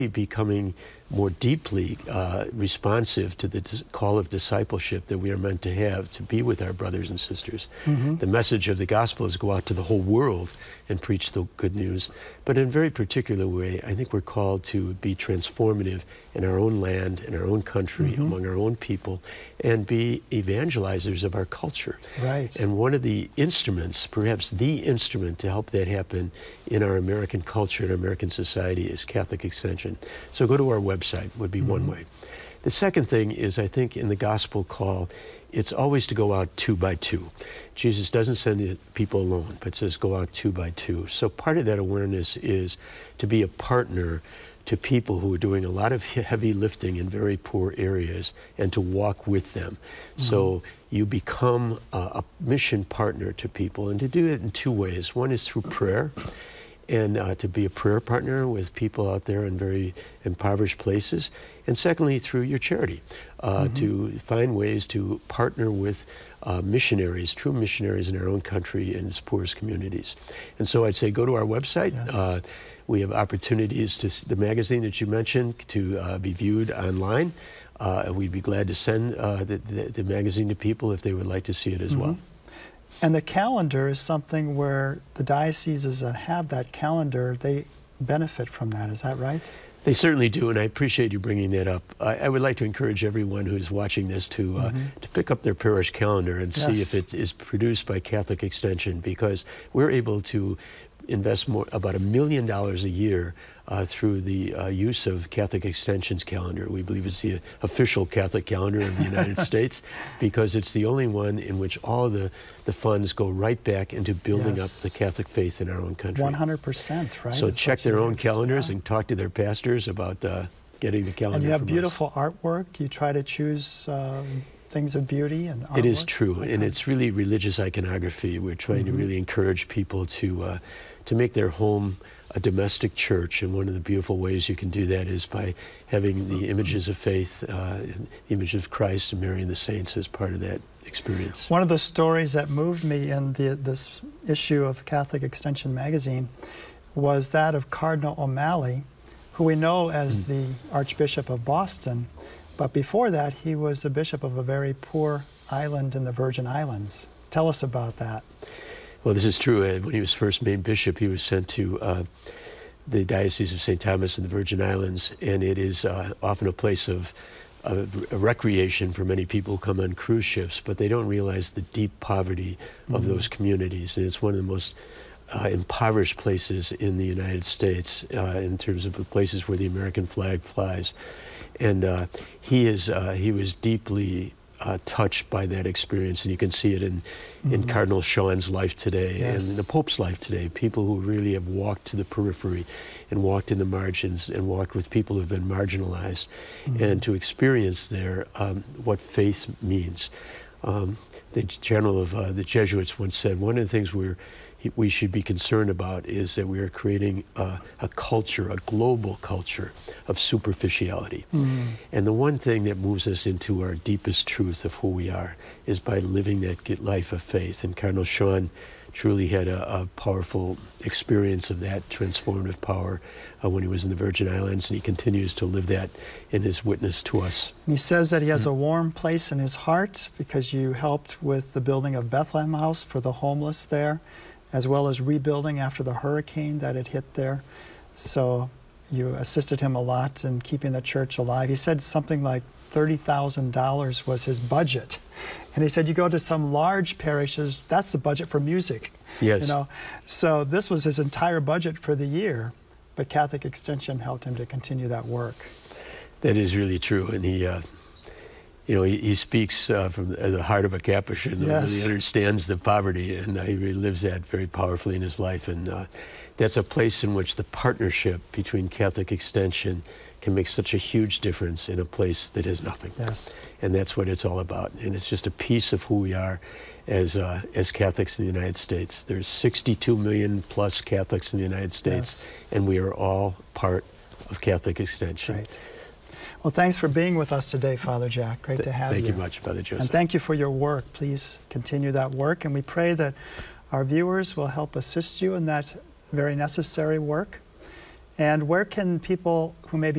becoming more deeply responsive to the call of discipleship that we are meant to have, to be with our brothers and sisters. The message of the gospel is go out to the whole world and preach the good news. But in a very particular way, I think we're called to be transformative in our own land, in our own country, among our own people, and be evangelizers of our culture. Right. And one of the instruments, perhaps the instrument to help that happen in our American culture and American society is Catholic Extension. So go to our website would be one way. The second thing is, I think in the gospel call, it's always to go out 2 by 2. Jesus doesn't send people alone, but says go out 2 by 2. So part of that awareness is to be a partner to people who are doing a lot of heavy lifting in very poor areas and to walk with them. So you become a mission partner to people, and to do it in 2 ways. One is through prayer, and to be a prayer partner with people out there in very impoverished places. And secondly, through your charity, to find ways to partner with missionaries, true missionaries in our own country and its poorest communities. And so I'd say go to our website. Yes. We have opportunities to the magazine that you mentioned to be viewed online. We'd be glad to send the magazine to people if they would like to see it as well. And the calendar is something where the dioceses that have that calendar, they benefit from that. Is that right? They certainly do, and I appreciate you bringing that up. I would like to encourage everyone who's watching this to pick up their parish calendar and see if it is produced by Catholic Extension, because we're able to invest about $1 million a year through the use of Catholic Extension's calendar. We believe it's the official Catholic calendar of the United States, because it's the only one in which all the funds go right back into building up the Catholic faith in our own country. 100%, right? So check their own calendars and talk to their pastors about getting the calendar. And you have from beautiful artwork. You try to choose things of beauty and artwork. It is true, and it's really religious iconography. We're trying to really encourage people to make their home a domestic church, and one of the beautiful ways you can do that is by having the images of faith, the image of Christ and Mary and the saints as part of that experience. One of the stories that moved me in this issue of Catholic Extension magazine was that of Cardinal O'Malley, who we know as the Archbishop of Boston, but before that he was a bishop of a very poor island in the Virgin Islands. Tell us about that. Well, this is true. When he was first made bishop, he was sent to the Diocese of St. Thomas in the Virgin Islands, and it is often a place of recreation for many people who come on cruise ships, but they don't realize the deep poverty of those communities. And it's one of the most impoverished places in the United States in terms of the places where the American flag flies. And he was deeply touched by that experience, and you can see it in Cardinal Sean's life today and the Pope's life today. People who really have walked to the periphery and walked in the margins and walked with people who have been marginalized, and to experience there what faith means. The general of the Jesuits once said, one of the things we should be concerned about is that we are creating a culture, a global culture of superficiality. And the one thing that moves us into our deepest truth of who we are is by living that life of faith. And Cardinal Sean truly had a powerful experience of that transformative power when he was in the Virgin Islands, and he continues to live that in his witness to us. And he says that he has a warm place in his heart because you helped with the building of Bethlehem House for the homeless there, as well as rebuilding after the hurricane that had hit there. So you assisted him a lot in keeping the church alive. He said something like $30,000 was his budget. And he said, you go to some large parishes, that's the budget for music. Yes. You know? So this was his entire budget for the year, but Catholic Extension helped him to continue that work. That is really true, and he speaks from the heart of a Capuchin. Yes. Really understands the poverty, and he really lives that very powerfully in his life. And that's a place in which the partnership between Catholic Extension can make such a huge difference in a place that has nothing. Yes. And that's what it's all about. And it's just a piece of who we are as Catholics in the United States. There's 62 million plus Catholics in the United States, and we are all part of Catholic Extension. Right. Well, thanks for being with us today, Father Jack. Great to have you. Thank you much, Father Joseph. And thank you for your work. Please continue that work, and we pray that our viewers will help assist you in that very necessary work. And where can people who may be